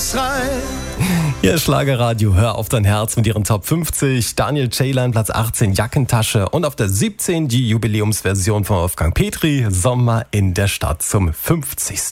rein. Hier ist Schlagerradio, hör auf dein Herz mit ihren Top 50. Daniel Ceylan, Platz 18, Jackentasche. Und auf der 17 die Jubiläumsversion von Wolfgang Petri, Sommer in der Stadt zum 50.